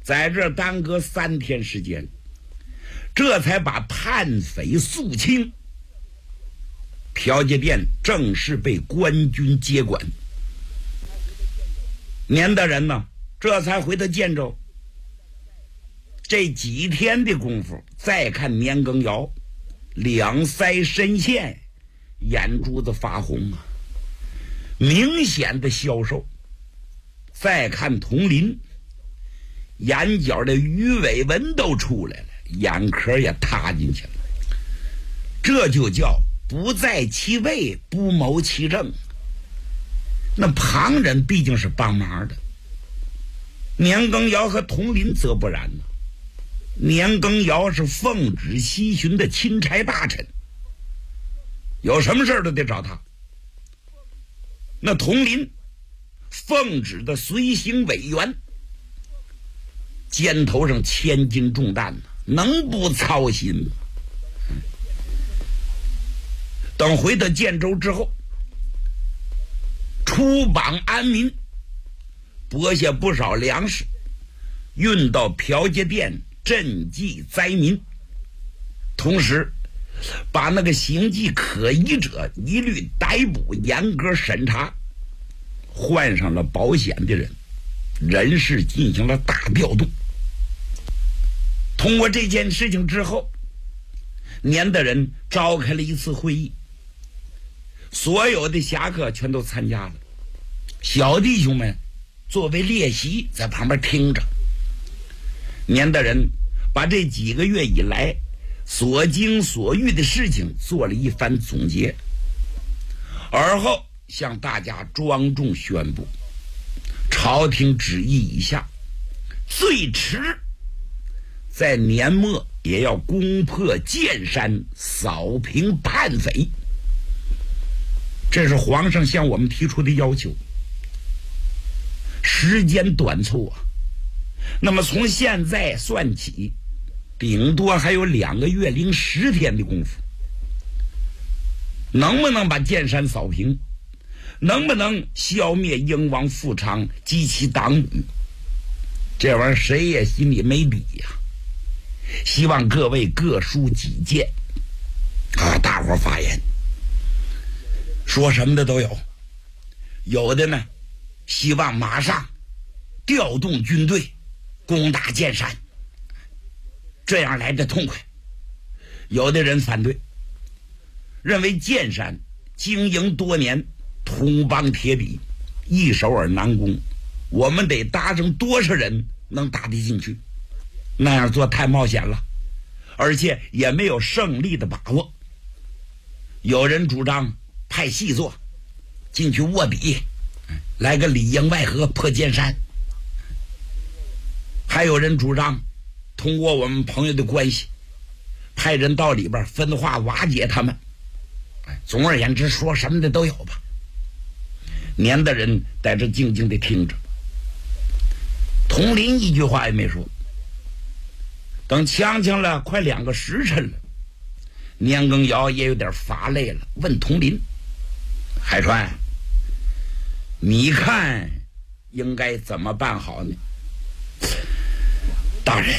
在这耽搁3天时间，这才把叛匪肃清，朴节店正式被官军接管。年的人呢，这才回到建州。这几天的功夫，再看年羹尧，两腮深陷，眼珠子发红啊，明显的消瘦。再看佟林，眼角的鱼尾纹都出来了，眼壳也塌进去了。这就叫不在其位，不谋其政。那旁人毕竟是帮忙的，年羹尧和佟林则不然呢。年羹尧是奉旨西巡的钦差大臣，有什么事都得找他。那佟林奉旨的随行委员，肩头上千斤重担，能不操心吗？等回到建州之后，出榜安民，拨下不少粮食，运到朴节店赈济灾民，同时把那个行迹可疑者一律逮捕，严格审查，换上了保险的人，人事进行了大调动。通过这件事情之后，年的人召开了一次会议，所有的侠客全都参加了，小弟兄们作为列席在旁边听着。年的人把这几个月以来所经所遇的事情做了一番总结，而后向大家庄重宣布，朝廷旨意以下，最迟在年末也要攻破剑山，扫平叛匪。这是皇上向我们提出的要求，时间短促啊。那么从现在算起，顶多还有2个月零10天的功夫，能不能把剑山扫平，能不能消灭英王富昌及其党羽，这玩意儿谁也心里没底呀。希望各位各抒己见啊，大伙发言，说什么的都有。有的呢希望马上调动军队攻打剑山，这样来得痛快。有的人反对，认为剑山经营多年，通邦铁壁，易守而难攻，我们得搭上多少人能打得进去，那样做太冒险了，而且也没有胜利的把握。有人主张派细作进去卧底，来个里应外合破剑山。还有人主张通过我们朋友的关系，派人到里边分化瓦解他们。总而言之，说什么的都有吧。年的人在这静静地听着，佟林一句话也没说。等呛呛了快2个时辰了，年羹尧也有点乏累了，问佟林：海川，你看应该怎么办好呢？大人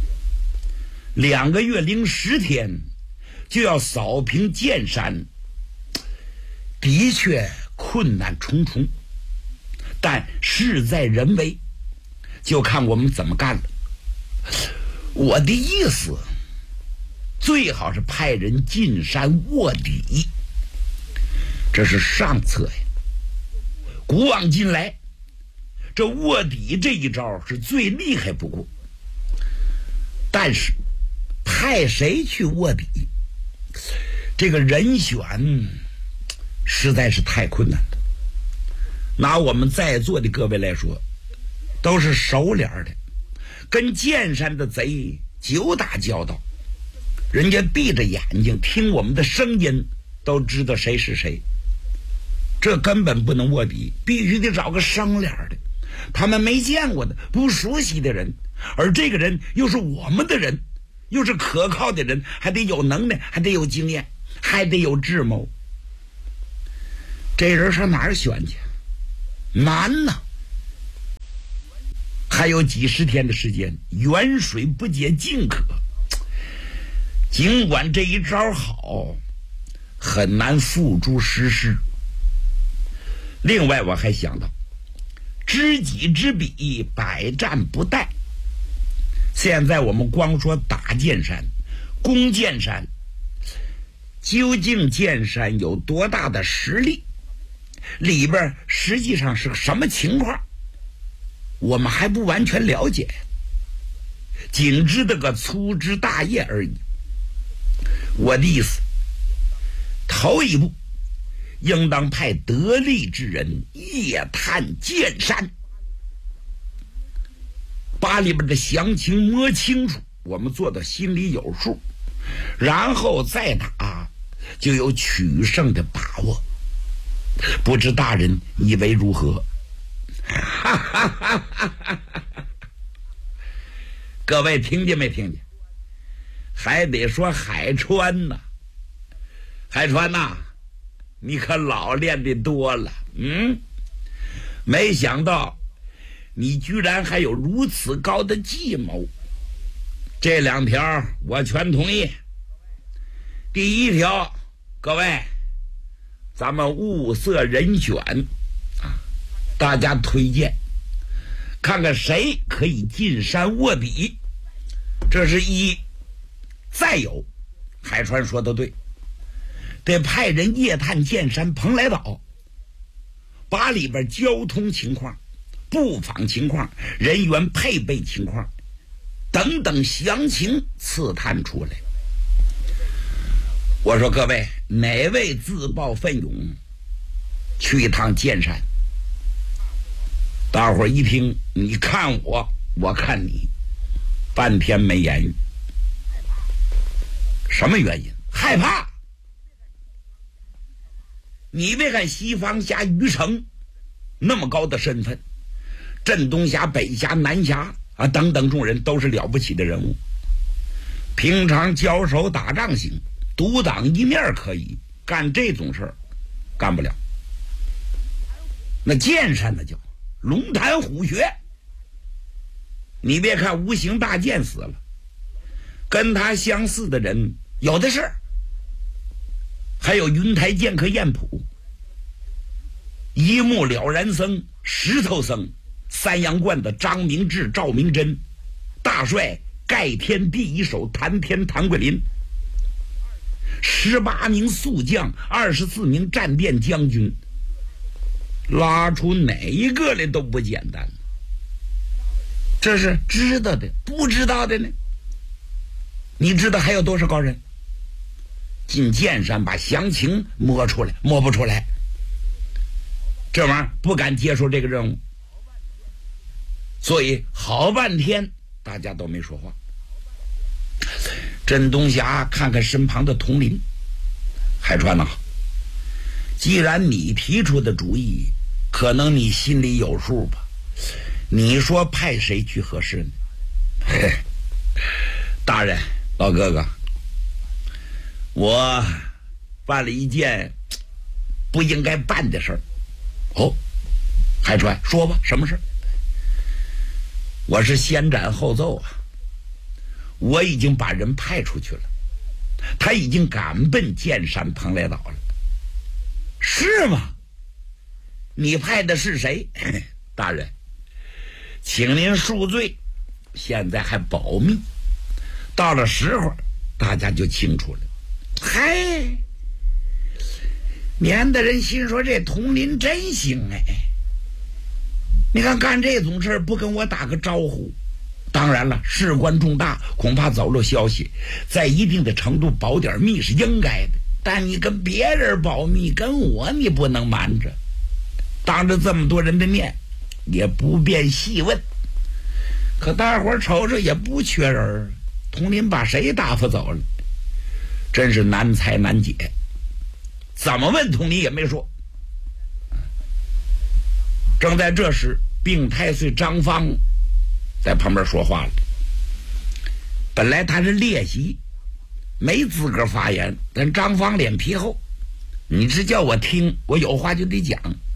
，2个月零10天就要扫平剑山，的确困难重重，但事在人为，就看我们怎么干了。我的意思，最好是派人进山卧底，这是上策呀。古往今来，这卧底这一招是最厉害不过，但是派谁去卧底，这个人选实在是太困难了。拿我们在座的各位来说，都是熟脸的，跟剑山的贼久打交道，人家闭着眼睛听我们的声音都知道谁是谁，这根本不能卧底，必须得找个生脸的，他们没见过的不熟悉的人，而这个人又是我们的人，又是可靠的人，还得有能耐，还得有经验，还得有智谋。这人上哪儿选去？难呐！ 还有几十天的时间，远水不解近渴。尽管这一招好，很难付诸实施。另外我还想到，知己知彼，百战不殆。现在我们光说打剑山、攻剑山，究竟剑山有多大的实力，里边实际上是什么情况，我们还不完全了解，仅知道个粗枝大叶而已。我的意思，头一步应当派得力之人夜探剑山，把里边的详情摸清楚，我们做到心里有数，然后再打就有取胜的把握。不知大人以为如何？各位听见没听见？还得说海川呐，海川呐，你可老练的多了。没想到你居然还有如此高的计谋。这2条我全同意。第1条，各位，咱们物色人选啊，大家推荐，看看谁可以进山卧底，这是一。再有，海川说的对，得派人夜探剑山蓬莱岛，把里边交通情况、布防情况、人员配备情况等等详情刺探出来。我说各位，哪位自报奋勇去一趟剑山？大伙儿一听，你看我，我看你，半天没言语。什么原因？害怕。你别看西方侠于成那么高的身份，镇东侠、北侠、南侠啊等等众人都是了不起的人物，平常交手打仗行，独当一面可以，干这种事儿干不了。那剑山那叫龙潭虎穴，你别看无形大剑死了，跟他相似的人有的是，还有云台剑客燕普、一目了然僧、石头僧、三阳观的张明志、赵明真、大帅盖天第一手谭天谭桂林，18名宿将，24名战殿将军，拉出哪一个来都不简单。这是知道的，不知道的呢？你知道还有多少高人进剑山把详情摸出来？摸不出来，这玩意儿不敢接受这个任务，所以好半天大家都没说话。镇东侠看看身旁的统领海川呐，既然你提出的主意，可能你心里有数吧？你说派谁去合适呢？大人，老哥哥，我办了一件不应该办的事儿。哦，海川，说吧，什么事？我是先斩后奏啊，我已经把人派出去了，他已经赶奔剑山蓬莱岛了。是吗？你派的是谁？大人，请您恕罪，现在还保密，到了时候大家就清楚了。嗨，免得人心说这统领真行哎！你看干这种事不跟我打个招呼，当然了，事关重大，恐怕走漏消息，在一定的程度保点密是应该的。但你跟别人保密，跟我你不能瞒着，当着这么多人的面也不便细问。可大伙儿瞅着也不缺人，统领把谁打发走了？真是难猜难解，怎么问统领也没说。正在这时，并太岁张方在旁边说话了。本来他是列席，没资格发言，但张方脸皮厚，你是叫我听，我有话就得讲。